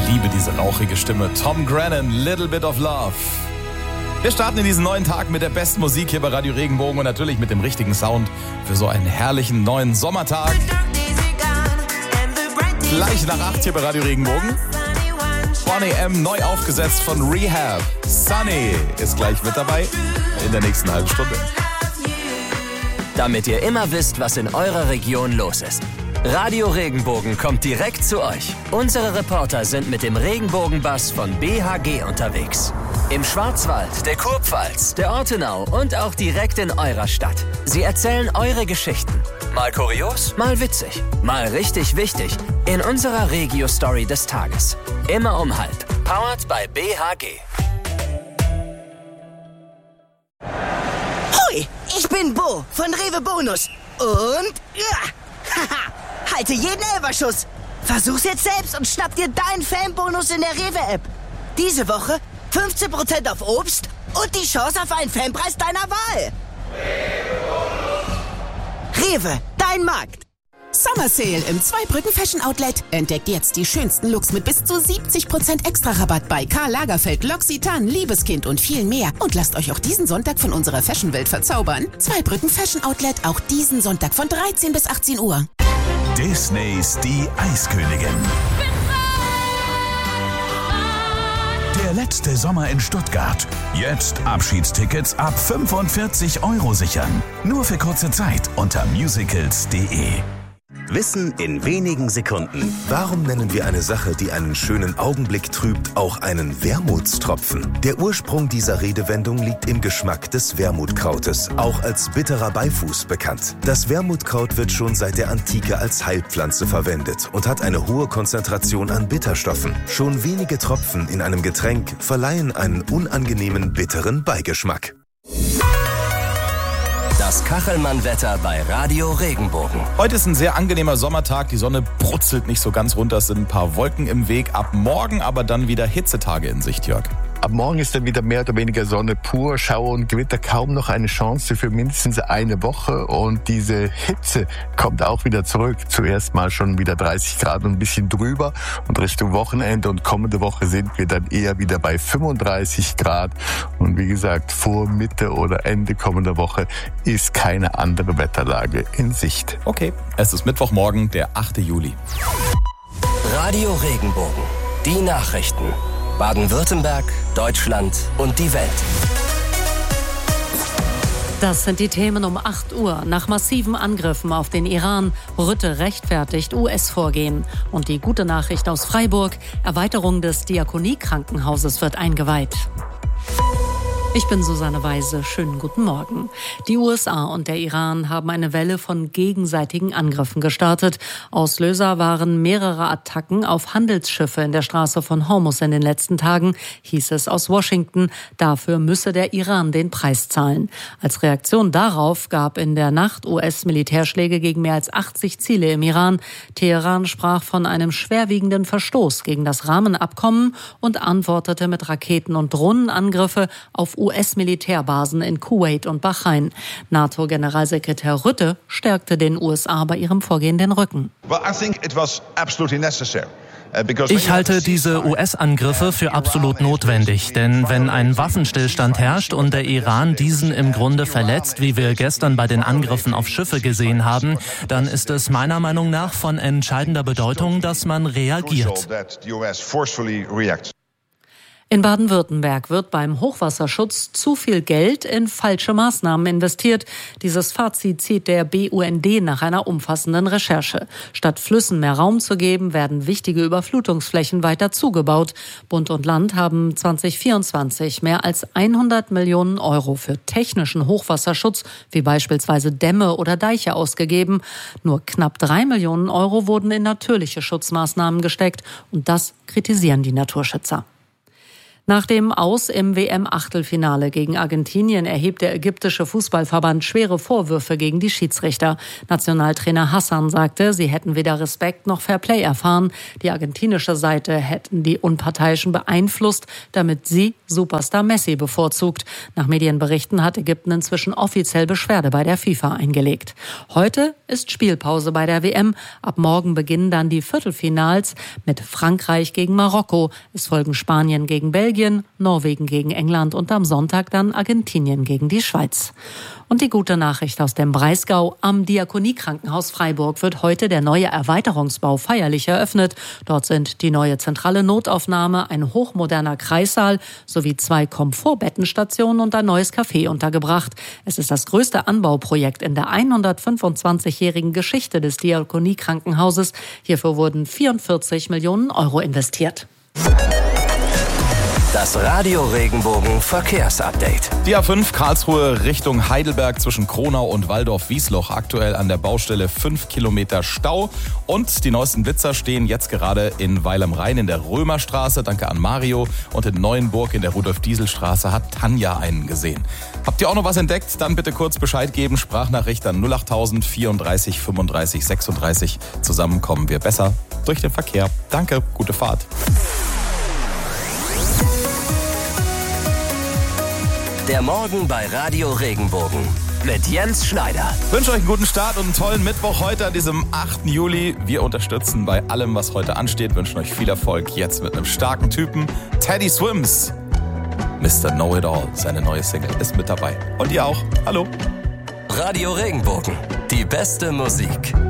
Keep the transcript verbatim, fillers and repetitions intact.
liebe diese rauchige Stimme. Tom Grennan, Little Bit of Love. Wir starten in diesen neuen Tag mit der besten Musik hier bei Radio Regenbogen und natürlich mit dem richtigen Sound für so einen herrlichen neuen Sommertag. Gleich nach acht hier bei Radio Regenbogen. Boney M. neu aufgesetzt von Rehab. Sunny ist gleich mit dabei in der nächsten halben Stunde. Damit ihr immer wisst, was in eurer Region los ist. Radio Regenbogen kommt direkt zu euch. Unsere Reporter sind mit dem Regenbogenbus von B H G unterwegs. Im Schwarzwald, der Kurpfalz, der Ortenau und auch direkt in eurer Stadt. Sie erzählen eure Geschichten. Mal kurios, mal witzig, mal richtig wichtig. In unserer Regio-Story des Tages. Immer um halb. Powered by B H G. Hoi, ich bin Bo von Rewe Bonus. Und... Ja, haha, halte jeden Elferschuss. Versuch's jetzt selbst und schnapp dir deinen Fanbonus in der Rewe-App. Diese Woche fünfzehn Prozent auf Obst und die Chance auf einen Fanpreis deiner Wahl. Rewe, dein Markt. Summer Sale im Zweibrücken Fashion Outlet. Entdeckt jetzt die schönsten Looks mit bis zu siebzig Prozent Extra-Rabatt bei Karl Lagerfeld, L'Occitane, Liebeskind und viel mehr. Und lasst euch auch diesen Sonntag von unserer Fashion-Welt verzaubern. Zweibrücken Fashion Outlet, auch diesen Sonntag von dreizehn bis achtzehn Uhr. Disneys Die Eiskönigin. Der letzte Sommer in Stuttgart. Jetzt Abschiedstickets ab fünfundvierzig Euro sichern. Nur für kurze Zeit unter musicals punkt de. Wissen in wenigen Sekunden. Warum nennen wir eine Sache, die einen schönen Augenblick trübt, auch einen Wermutstropfen? Der Ursprung dieser Redewendung liegt im Geschmack des Wermutkrautes, auch als bitterer Beifuß bekannt. Das Wermutkraut wird schon seit der Antike als Heilpflanze verwendet und hat eine hohe Konzentration an Bitterstoffen. Schon wenige Tropfen in einem Getränk verleihen einen unangenehmen bitteren Beigeschmack. Das Kachelmann-Wetter bei Radio Regenbogen. Heute ist ein sehr angenehmer Sommertag. Die Sonne brutzelt nicht so ganz runter. Es sind ein paar Wolken im Weg. Ab morgen aber dann wieder Hitzetage in Sicht, Jörg. Ab morgen ist dann wieder mehr oder weniger Sonne pur, Schauer und Gewitter, kaum noch eine Chance für mindestens eine Woche. Und diese Hitze kommt auch wieder zurück. Zuerst mal schon wieder dreißig Grad und ein bisschen drüber. Und Richtung Wochenende und kommende Woche sind wir dann eher wieder bei fünfunddreißig Grad. Und wie gesagt, vor Mitte oder Ende kommender Woche ist keine andere Wetterlage in Sicht. Okay, es ist Mittwochmorgen, der achte Juli. Radio Regenbogen. Die Nachrichten. Baden-Württemberg, Deutschland und die Welt. Das sind die Themen um acht Uhr. Nach massiven Angriffen auf den Iran, Rütte rechtfertigt U S-Vorgehen. Und die gute Nachricht aus Freiburg, Erweiterung des Diakonie-Krankenhauses wird eingeweiht. Ich bin Susanne Weise. Schönen guten Morgen. Die U S A und der Iran haben eine Welle von gegenseitigen Angriffen gestartet. Auslöser waren mehrere Attacken auf Handelsschiffe in der Straße von Hormuz in den letzten Tagen, hieß es aus Washington. Dafür müsse der Iran den Preis zahlen. Als Reaktion darauf gab in der Nacht U S-Militärschläge gegen mehr als achtzig Ziele im Iran. Teheran sprach von einem schwerwiegenden Verstoß gegen das Rahmenabkommen und antwortete mit Raketen- und Drohnenangriffe auf U S-Militärbasen in Kuwait und Bahrain. NATO-Generalsekretär Rütte stärkte den U S A bei ihrem Vorgehen den Rücken. Ich halte diese U S-Angriffe für absolut notwendig, denn wenn ein Waffenstillstand herrscht und der Iran diesen im Grunde verletzt, wie wir gestern bei den Angriffen auf Schiffe gesehen haben, dann ist es meiner Meinung nach von entscheidender Bedeutung, dass man reagiert. In Baden-Württemberg wird beim Hochwasserschutz zu viel Geld in falsche Maßnahmen investiert. Dieses Fazit zieht der B U N D nach einer umfassenden Recherche. Statt Flüssen mehr Raum zu geben, werden wichtige Überflutungsflächen weiter zugebaut. Bund und Land haben zwanzig vierundzwanzig mehr als hundert Millionen Euro für technischen Hochwasserschutz, wie beispielsweise Dämme oder Deiche, ausgegeben. Nur knapp drei Millionen Euro wurden in natürliche Schutzmaßnahmen gesteckt. Und das kritisieren die Naturschützer. Nach dem Aus im W M-Achtelfinale gegen Argentinien erhebt der ägyptische Fußballverband schwere Vorwürfe gegen die Schiedsrichter. Nationaltrainer Hassan sagte, sie hätten weder Respekt noch Fairplay erfahren. Die argentinische Seite hätten die Unparteiischen beeinflusst, damit sie Superstar Messi bevorzugt. Nach Medienberichten hat Ägypten inzwischen offiziell Beschwerde bei der FIFA eingelegt. Heute ist Spielpause bei der W M. Ab morgen beginnen dann die Viertelfinals mit Frankreich gegen Marokko. Es folgen Spanien gegen Belgien, Norwegen gegen England und am Sonntag dann Argentinien gegen die Schweiz. Und die gute Nachricht aus dem Breisgau: Am Diakoniekrankenhaus Freiburg wird heute der neue Erweiterungsbau feierlich eröffnet. Dort sind die neue zentrale Notaufnahme, ein hochmoderner Kreissaal sowie zwei Komfortbettenstationen und ein neues Café untergebracht. Es ist das größte Anbauprojekt in der hundertfünfundzwanzigjährigen Geschichte des Diakoniekrankenhauses. Hierfür wurden vierundvierzig Millionen Euro investiert. Das Radio Regenbogen Verkehrsupdate. Die A fünf Karlsruhe Richtung Heidelberg zwischen Kronau und Waldorf-Wiesloch. Aktuell an der Baustelle fünf Kilometer Stau. Und die neuesten Blitzer stehen jetzt gerade in Weil am Rhein in der Römerstraße. Danke an Mario. Und in Neuenburg in der Rudolf-Diesel-Straße hat Tanja einen gesehen. Habt ihr auch noch was entdeckt? Dann bitte kurz Bescheid geben. Sprachnachricht an null acht tausend vierunddreißig fünfunddreißig sechsunddreißig. Zusammen kommen wir besser durch den Verkehr. Danke, gute Fahrt. Der Morgen bei Radio Regenbogen mit Jens Schneider. Ich wünsche euch einen guten Start und einen tollen Mittwoch heute an diesem achten Juli. Wir unterstützen bei allem, was heute ansteht. Wünschen euch viel Erfolg jetzt mit einem starken Typen. Teddy Swims. Mister Know-It-All, seine neue Single, ist mit dabei. Und ihr auch. Hallo. Radio Regenbogen, die beste Musik.